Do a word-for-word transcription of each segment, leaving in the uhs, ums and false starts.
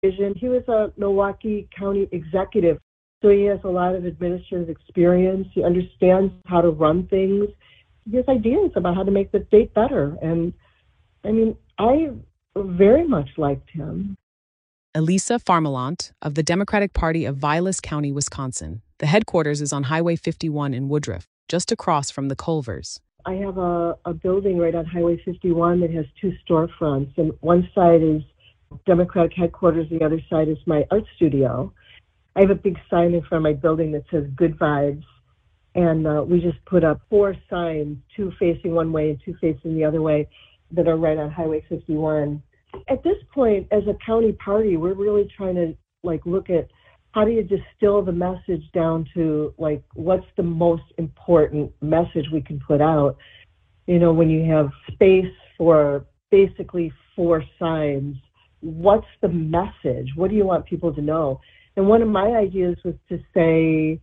vision. He was a Milwaukee County executive, so he has a lot of administrative experience. He understands how to run things. He has ideas about how to make the state better. And I mean, I very much liked him. Elisa Farmelant of the Democratic Party of Vilas County, Wisconsin. The headquarters is on Highway fifty-one in Woodruff, just across from the Culvers. I have a, a building right on Highway fifty-one that has two storefronts, and one side is Democratic headquarters, the other side is my art studio. I have a big sign in front of my building that says Good Vibes, and uh, we just put up four signs, two facing one way and two facing the other way, that are right on Highway fifty-one. At this point, as a county party, we're really trying to like look at how do you distill the message down to like what's the most important message we can put out. You know, when you have space for basically four signs, what's the message? What do you want people to know? And one of my ideas was to say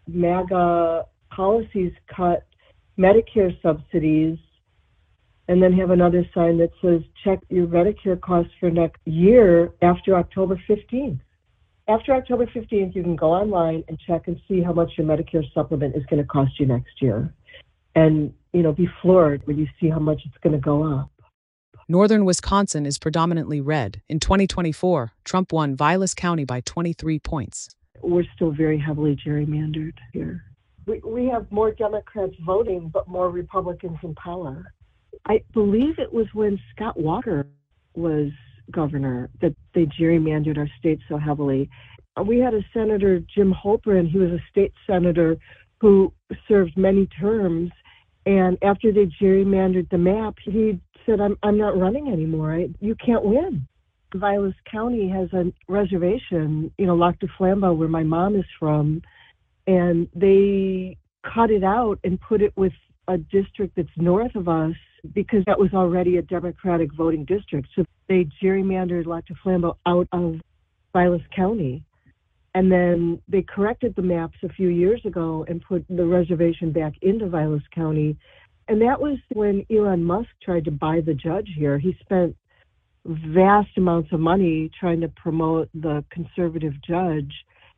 MAGA policies cut Medicare subsidies, and then have another sign that says check your Medicare costs for next year after October fifteenth. After October fifteenth, you can go online and check and see how much your Medicare supplement is going to cost you next year. And, you know, be floored when you see how much it's going to go up. Northern Wisconsin is predominantly red. In twenty twenty-four, Trump won Vilas County by twenty-three points. We're still very heavily gerrymandered here. We, we have more Democrats voting, but more Republicans in power. I believe it was when Scott Walker was governor that they gerrymandered our state so heavily. We had a Senator, Jim Holprin, he was a state senator who served many terms, and after they gerrymandered the map, he said, I'm, I'm not running anymore. I, you can't win. Vilas County has a reservation, you know, Lac du Flambeau, where my mom is from, and they cut it out and put it with a district that's north of us because that was already a Democratic voting district. So they gerrymandered Lac du Flambeau out of Vilas County. And then they corrected the maps a few years ago and put the reservation back into Vilas County. And that was when Elon Musk tried to buy the judge here. He spent vast amounts of money trying to promote the conservative judge.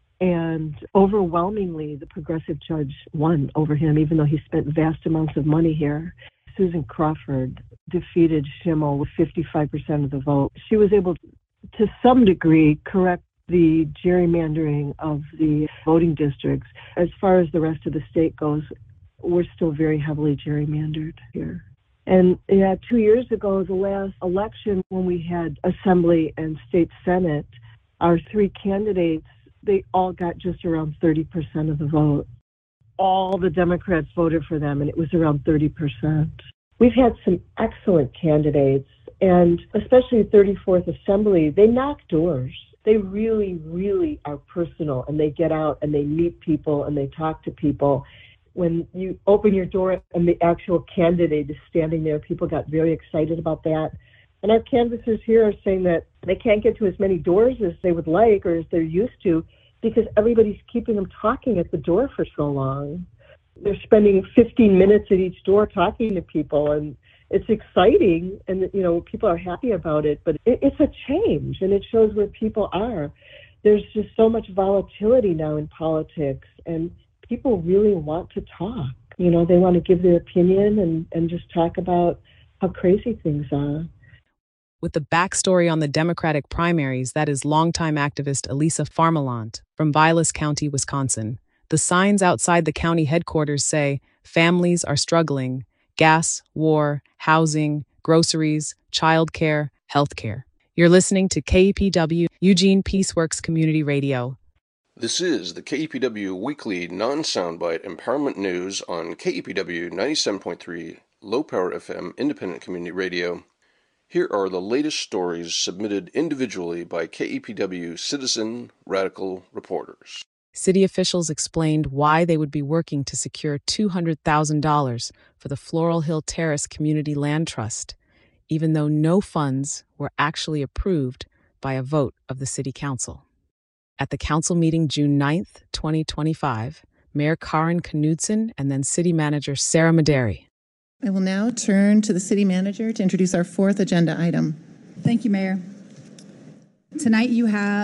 And overwhelmingly, the progressive judge won over him, even though he spent vast amounts of money here. Susan Crawford defeated Schimmel with fifty-five percent of the vote. She was able to, to some degree, correct the gerrymandering of the voting districts. As far as the rest of the state goes, we're still very heavily gerrymandered here. And yeah, two years ago, the last election, when we had Assembly and State Senate, our three candidates, they all got just around thirty percent of the vote. All the Democrats voted for them, and it was around thirty percent. We've had some excellent candidates, and especially thirty-fourth Assembly, they knock doors. They really, really are personal, and they get out and they meet people and they talk to people. When you open your door and the actual candidate is standing there, people got very excited about that. And our canvassers here are saying that they can't get to as many doors as they would like or as they're used to because everybody's keeping them talking at the door for so long. They're spending fifteen minutes at each door talking to people, and it's exciting, and you know people are happy about it, but it, it's a change, and it shows where people are. There's just so much volatility now in politics, and people really want to talk. You know, they want to give their opinion and, and just talk about how crazy things are. With the backstory on the Democratic primaries, that is longtime activist Elisa Farmelant from Vilas County, Wisconsin. The signs outside the county headquarters say, families are struggling, gas, war, housing, groceries, childcare, healthcare. You're listening to K E P W Eugene Peaceworks Community Radio. This is the K E P W Weekly Non-Soundbite Empowerment News on K E P W ninety-seven point three Low Power F M Independent Community Radio. Here are the latest stories submitted individually by K E P W citizen radical reporters. City officials explained why they would be working to secure two hundred thousand dollars for the Floral Hill Terrace Community Land Trust, even though no funds were actually approved by a vote of the City Council. At the council meeting June ninth, twenty twenty-five, Mayor Karen Knudsen and then City Manager Sarah Mederi. I will now turn to the City Manager to introduce our fourth agenda item. Thank you, Mayor. Tonight you have